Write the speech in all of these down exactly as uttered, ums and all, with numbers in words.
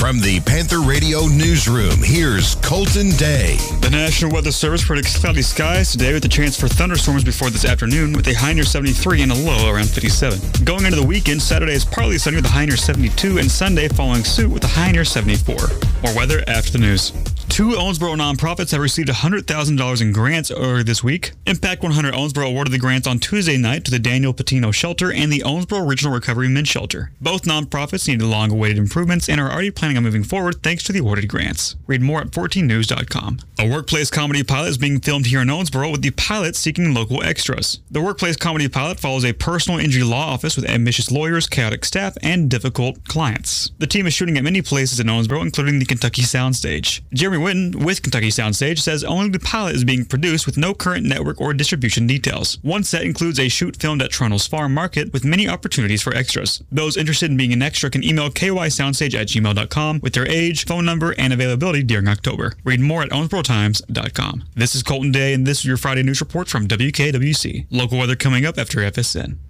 From the Panther Radio Newsroom, here's Colton Day. The National Weather Service predicts cloudy skies today with a chance for thunderstorms before this afternoon with a high near seventy-three and a low around fifty-seven. Going into the weekend, Saturday is partly sunny with a high near seventy-two and Sunday following suit with a high near seventy-four. More weather after the news. Two Owensboro nonprofits have received one hundred thousand dollars in grants earlier this week. Impact one hundred Owensboro awarded the grants on Tuesday night to the Daniel Patino Shelter and the Owensboro Regional Recovery Men's Shelter. Both nonprofits needed long-awaited improvements and are already planning on moving forward thanks to the awarded grants. Read more at fourteen news dot com. A workplace comedy pilot is being filmed here in Owensboro with the pilot seeking local extras. The workplace comedy pilot follows a personal injury law office with ambitious lawyers, chaotic staff, and difficult clients. The team is shooting at many places in Owensboro, including the Kentucky Soundstage. Jeremy Witten with Kentucky Soundstage says only the pilot is being produced with no current network or distribution details. One set includes a shoot filmed at Toronto's Farm Market with many opportunities for extras. Those interested in being an extra can email k y soundstage at gmail dot com with their age, phone number, and availability during October. Read more at owensboro times dot com. This is Colton Day, and this is your Friday News Report from W K W C. Local weather coming up after F S N.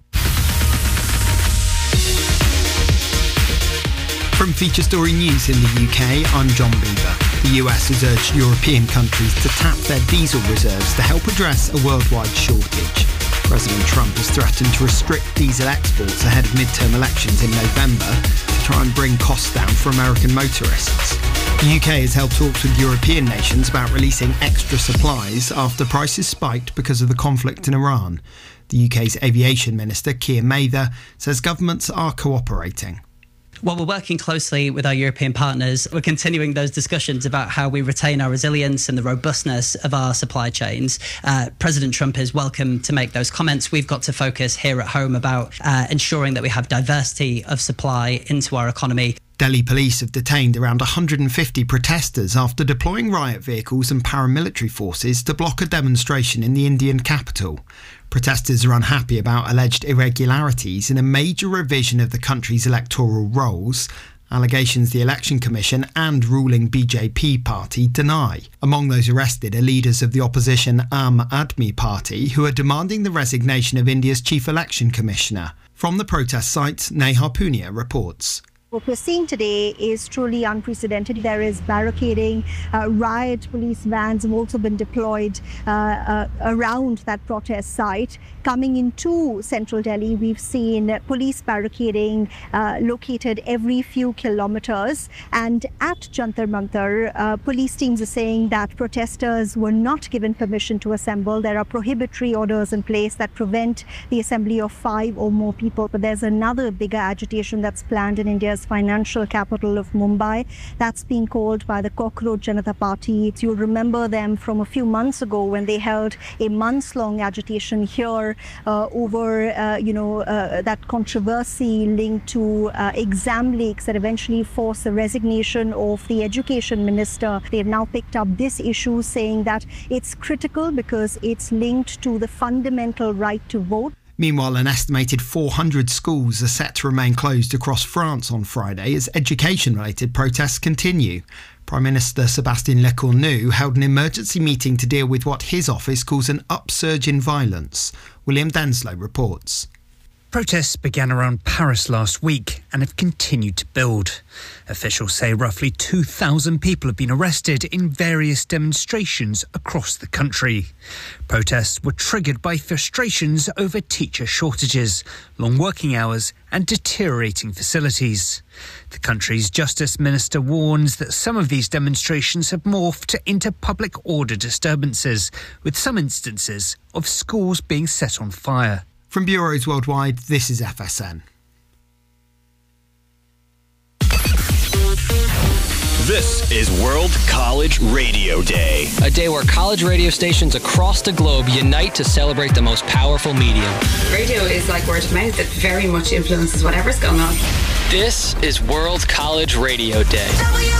From Feature Story News in the U K, I'm John Beaver. The U S has urged European countries to tap their diesel reserves to help address a worldwide shortage. President Trump has threatened to restrict diesel exports ahead of midterm elections in November to try and bring costs down for American motorists. The U K has held talks with European nations about releasing extra supplies after prices spiked because of the conflict in Iran. The U K's Aviation Minister, Keir Mather, says governments are cooperating. Well, we're working closely with our European partners. We're continuing those discussions about how we retain our resilience and the robustness of our supply chains. Uh, President Trump is welcome to make those comments. We've got to focus here at home about uh, ensuring that we have diversity of supply into our economy. Delhi police have detained around one hundred fifty protesters after deploying riot vehicles and paramilitary forces to block a demonstration in the Indian capital. Protesters are unhappy about alleged irregularities in a major revision of the country's electoral rolls, allegations the Election Commission and ruling B J P party deny. Among those arrested are leaders of the opposition Aam Aadmi Party, who are demanding the resignation of India's Chief Election Commissioner. From the protest site, Neha Punia reports. What we're seeing today is truly unprecedented. There is barricading. Uh, riot police vans have also been deployed uh, uh, around that protest site. Coming into central Delhi, we've seen police barricading uh, located every few kilometers. And at Jantar Mantar, uh, police teams are saying that protesters were not given permission to assemble. There are prohibitory orders in place that prevent the assembly of five or more people. But there's another bigger agitation that's planned in India's financial capital of Mumbai. That's being called by the Cockroach Janata Party. You'll remember them from a few months ago when they held a months-long agitation here uh, over, uh, you know, uh, that controversy linked to uh, exam leaks that eventually forced the resignation of the education minister. They've now picked up this issue, saying that it's critical because it's linked to the fundamental right to vote. Meanwhile, an estimated four hundred schools are set to remain closed across France on Friday as education-related protests continue. Prime Minister Sébastien Lecornu held an emergency meeting to deal with what his office calls an upsurge in violence. William Denslow reports. Protests began around Paris last week and have continued to build. Officials say roughly two thousand people have been arrested in various demonstrations across the country. Protests were triggered by frustrations over teacher shortages, long working hours and deteriorating facilities. The country's Justice Minister warns that some of these demonstrations have morphed into public order disturbances, with some instances of schools being set on fire. From bureaus worldwide, this is F S N. This is World College Radio Day. A day where college radio stations across the globe unite to celebrate the most powerful medium. Radio is like word of mouth. It very much influences whatever's going on. This is World College Radio Day.